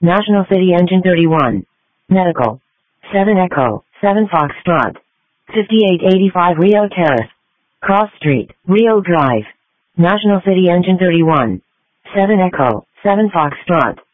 National City Engine 31. Medical. 7 Echo, 7 Foxtrot. 5885 Rio Terrace. Cross Street, Rio Drive. National City Engine 31. 7 Echo, 7 Foxtrot.